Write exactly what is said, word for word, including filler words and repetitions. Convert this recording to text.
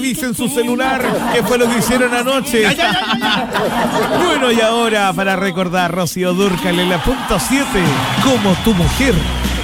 revisen su celular, que fue lo que hicieron anoche. Ya, ya, ya, ya. Bueno, y ahora para recordar, Rocío Dúrcal en la punto siete, como tu mujer.